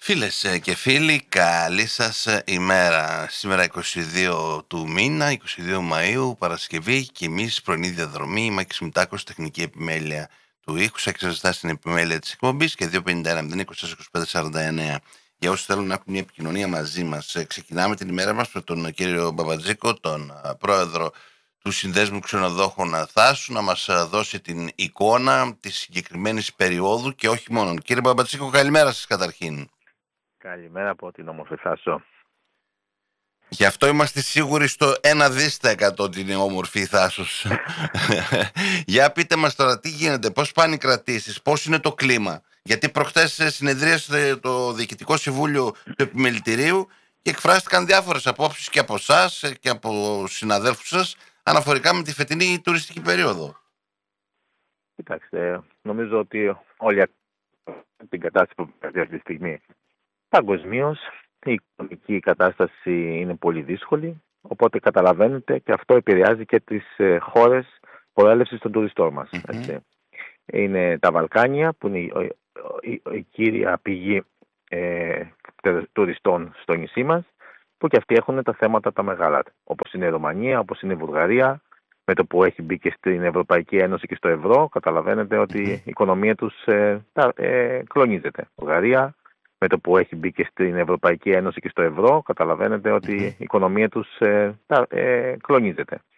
Φίλες και φίλοι, καλή σας ημέρα. Σήμερα 22 του μήνα, 22 Μαΐου, Παρασκευή, και εμείς πρωινή διαδρομή. Μάκης Μητάκος, τεχνική επιμέλεια του ήχου. Σας εξεταστά στην επιμέλεια της εκπομπής και 251-024-25-49. Για όσους θέλουν να έχουν μια επικοινωνία μαζί μας, ξεκινάμε την ημέρα μας με τον κύριο Μπαμπατζίκο, τον πρόεδρο του Συνδέσμου Ξενοδόχων Θάσου, να μας δώσει την εικόνα της συγκεκριμένης περίοδου και όχι μόνο. Κύριε Μπαμπατζίκο, καλημέρα σας καταρχήν. Καλημέρα από την όμορφη Θάσο. Γι' αυτό είμαστε σίγουροι στο 1% ότι είναι όμορφη η Θάσος. Για πείτε μας τώρα τι γίνεται, πώς πάνε οι κρατήσεις, πώς είναι το κλίμα. Γιατί προχτές συνεδρίασε το Διοικητικό Συμβούλιο του Επιμελητηρίου και εκφράστηκαν διάφορες απόψεις και από εσάς και από συναδέλφους σας αναφορικά με τη φετινή τουριστική περίοδο. Κοιτάξτε, νομίζω ότι όλη την κατάσταση που υπάρχει αυτή τη στιγμή παγκοσμίως, η οικονομική κατάσταση είναι πολύ δύσκολη, οπότε καταλαβαίνετε και αυτό επηρεάζει και τις χώρες προέλευσης των τουριστών μας. Έτσι. Είναι τα Βαλκάνια που είναι η κύρια πηγή τουριστών στο νησί μας, που και αυτοί έχουν τα θέματα τα μεγάλα, όπως είναι η Ρωμανία, όπως είναι η Βουλγαρία. Με το που έχει μπει και στην Ευρωπαϊκή Ένωση και στο ευρώ, καταλαβαίνετε ότι η οικονομία τους κλονίζεται. Η Βουλγαρία, με το που έχει μπει και στην Ευρωπαϊκή Ένωση και στο ευρώ, καταλαβαίνετε ότι η οικονομία τους κλονίζεται.